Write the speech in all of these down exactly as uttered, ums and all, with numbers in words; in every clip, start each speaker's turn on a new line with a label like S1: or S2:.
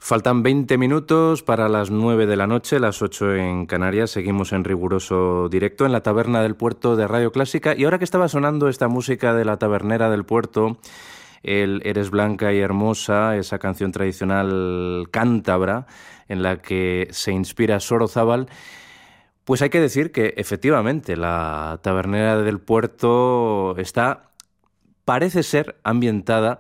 S1: Faltan veinte minutos para las nueve de la noche, las ocho en Canarias. Seguimos en riguroso directo en la Taberna del Puerto de Radio Clásica. Y ahora que estaba sonando esta música de la Tabernera del Puerto, el Eres blanca y hermosa, esa canción tradicional cántabra en la que se inspira Sorozábal, pues hay que decir que efectivamente la Tabernera del Puerto está, parece ser, ambientada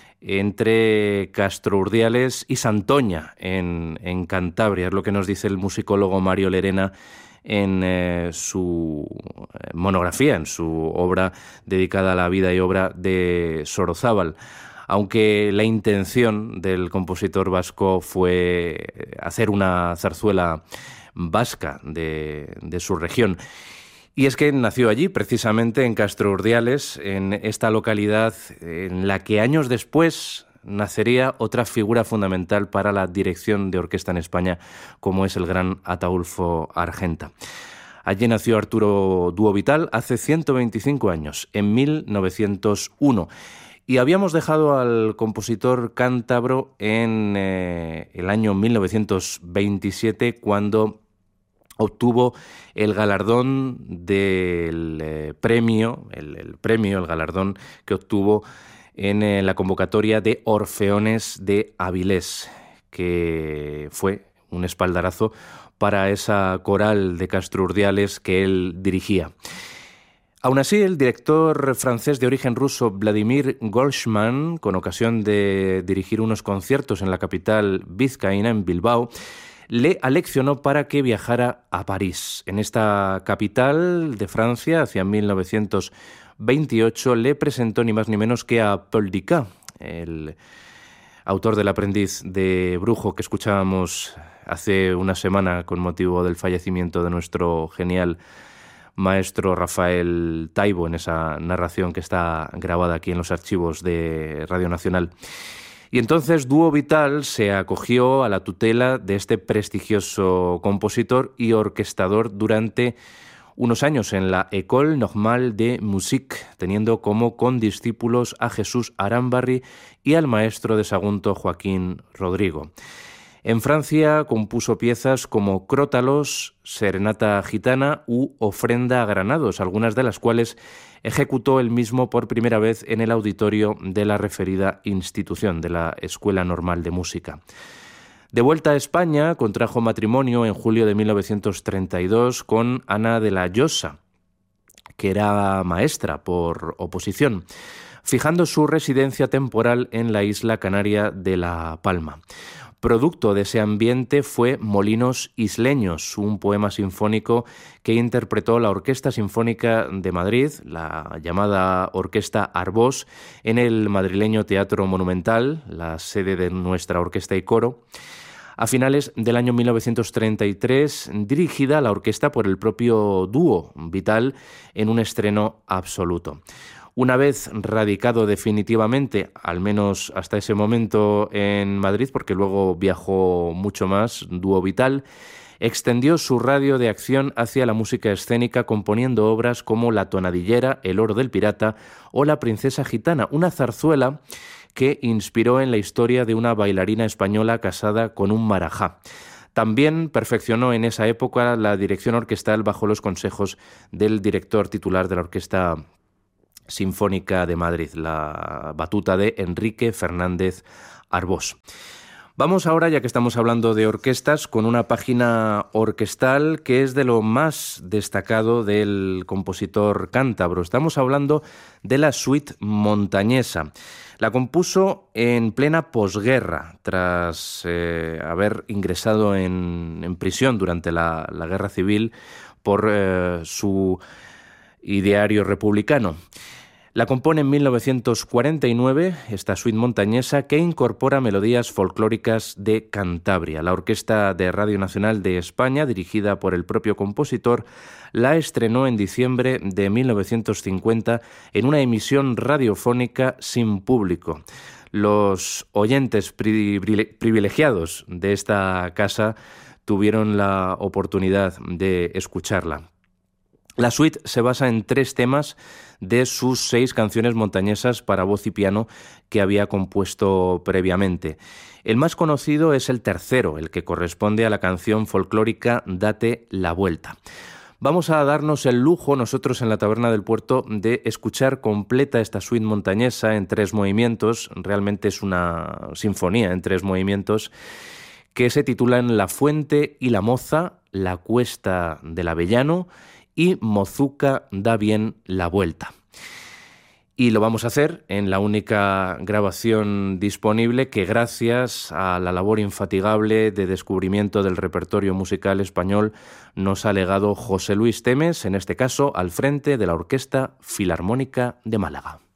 S1: entre Castrurdiales y Santoña, en, en Cantabria. Es lo que nos dice el musicólogo Mario Lerena en eh, su monografía, en su obra dedicada a la vida y obra de Sorozábal. Aunque la intención del compositor vasco fue hacer una zarzuela vasca de, de su región. Y es que nació allí, precisamente en Castrurdiales, en esta localidad en la que años después nacería otra figura fundamental para la dirección de orquesta en España, como es el gran Ataulfo Argenta. Allí nació Arturo Duovital hace ciento veinticinco años, en mil novecientos uno. Y habíamos dejado al compositor cántabro en eh, el año mil novecientos veintisiete, cuando obtuvo el galardón del eh, premio, el, el premio, el galardón que obtuvo en eh, la convocatoria de Orfeones de Avilés, que fue un espaldarazo para esa coral de Castrurdiales que él dirigía. Aún así, el director francés de origen ruso Vladimir Goldsman, con ocasión de dirigir unos conciertos en la capital vizcaína, en Bilbao, le aleccionó para que viajara a París. En esta capital de Francia, hacia mil novecientos veintiocho, le presentó ni más ni menos que a Paul Dicas, el autor del Aprendiz de Brujo que escuchábamos hace una semana con motivo del fallecimiento de nuestro genial maestro Rafael Taibo, en esa narración que está grabada aquí en los archivos de Radio Nacional. Y entonces Duovital se acogió a la tutela de este prestigioso compositor y orquestador durante unos años en la École Normale de Musique, teniendo como condiscípulos a Jesús Arambarri y al maestro de Sagunto Joaquín Rodrigo. En Francia compuso piezas como Crótalos, Serenata Gitana u Ofrenda a Granados, algunas de las cuales ejecutó él mismo por primera vez en el auditorio de la referida institución, de la Escuela Normal de Música. De vuelta a España, contrajo matrimonio en julio de mil novecientos treinta y dos con Ana de la Llosa, que era maestra por oposición, fijando su residencia temporal en la isla canaria de La Palma. Producto de ese ambiente fue Molinos Isleños, un poema sinfónico que interpretó la Orquesta Sinfónica de Madrid, la llamada Orquesta Arbós, en el madrileño Teatro Monumental, la sede de nuestra orquesta y coro, a finales del año mil novecientos treinta y tres, dirigida a la orquesta por el propio dúo Vital en un estreno absoluto. Una vez radicado definitivamente, al menos hasta ese momento en Madrid, porque luego viajó mucho más, Duovital extendió su radio de acción hacia la música escénica, componiendo obras como La Tonadillera, El Oro del Pirata o La Princesa Gitana, una zarzuela que inspiró en la historia de una bailarina española casada con un marajá. También perfeccionó en esa época la dirección orquestal bajo los consejos del director titular de la Orquesta Sinfónica de Madrid, la batuta de Enrique Fernández Arbós. Vamos ahora, ya que estamos hablando de orquestas, con una página orquestal que es de lo más destacado del compositor cántabro. Estamos hablando de la suite montañesa. La compuso en plena posguerra, tras eh, haber ingresado en, en prisión durante la, la Guerra Civil por eh, su ideario republicano. La compone en mil novecientos cuarenta y nueve, esta suite montañesa, que incorpora melodías folclóricas de Cantabria. La Orquesta de Radio Nacional de España, dirigida por el propio compositor, la estrenó en diciembre de mil novecientos cincuenta en una emisión radiofónica sin público. Los oyentes privilegiados de esta casa tuvieron la oportunidad de escucharla. La suite se basa en tres temas de sus seis canciones montañesas para voz y piano que había compuesto previamente. El más conocido es el tercero, el que corresponde a la canción folclórica Date la Vuelta. Vamos a darnos el lujo, nosotros en la Taberna del Puerto, de escuchar completa esta suite montañesa en tres movimientos. Realmente es una sinfonía en tres movimientos que se titulan La Fuente y la Moza, La Cuesta del Avellano y Mozuca da bien la vuelta. Y lo vamos a hacer en la única grabación disponible que, gracias a la labor infatigable de descubrimiento del repertorio musical español, nos ha legado José Luis Temes, en este caso al frente de la Orquesta Filarmónica de Málaga.